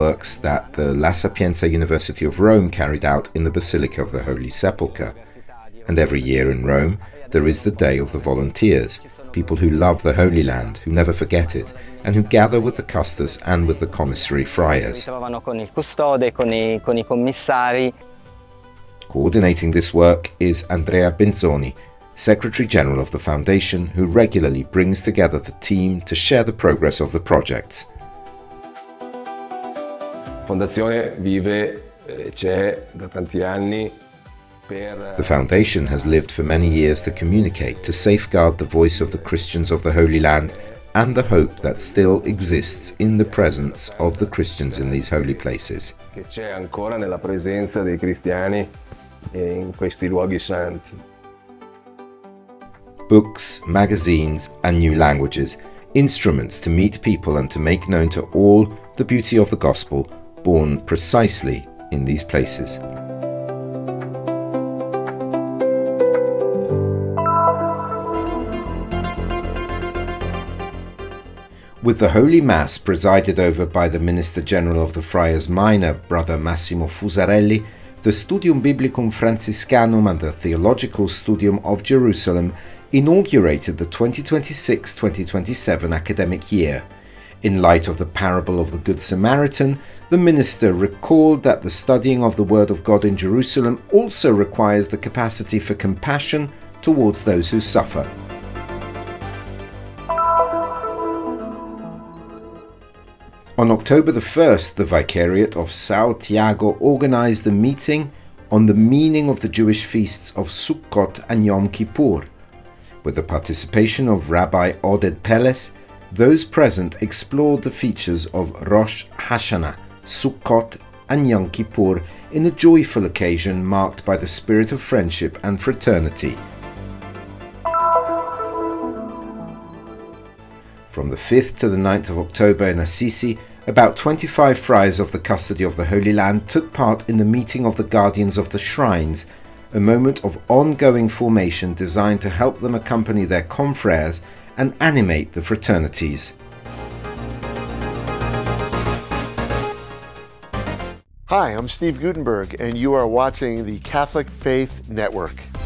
works that the La Sapienza University of Rome carried out in the Basilica of the Holy Sepulchre. And every year in Rome, there is the Day of the Volunteers, people who love the Holy Land, who never forget it, and who gather with the custos and with the commissary friars. Coordinating this work is Andrea Benzoni, Secretary General of the Foundation, who regularly brings together the team to share the progress of the projects. Fondazione vive, c'è da tanti anni. The Foundation has lived for many years to communicate, to safeguard the voice of the Christians of the Holy Land and the hope that still exists in the presence of the Christians in these holy places. Che c'è ancora nella presenza dei cristiani in questi luoghi santi. Books, magazines and new languages, instruments to meet people and to make known to all the beauty of the Gospel, born precisely in these places. With the Holy Mass presided over by the Minister General of the Friars Minor, Brother Massimo Fusarelli, the Studium Biblicum Franciscanum and the Theological Studium of Jerusalem inaugurated the 2026-2027 academic year. In light of the parable of the Good Samaritan, the minister recalled that the studying of the Word of God in Jerusalem also requires the capacity for compassion towards those who suffer. On October the 1st, the Vicariate of São Tiago organized a meeting on the meaning of the Jewish feasts of Sukkot and Yom Kippur. With the participation of Rabbi Oded Peles, those present explored the features of Rosh Hashanah, Sukkot and Yom Kippur in a joyful occasion marked by the spirit of friendship and fraternity. From the 5th to the 9th of October in Assisi, about 25 friars of the custody of the Holy Land took part in the meeting of the guardians of the shrines, a moment of ongoing formation designed to help them accompany their confreres and animate the fraternities. Hi, I'm Steve Gutenberg, and you are watching the Catholic Faith Network.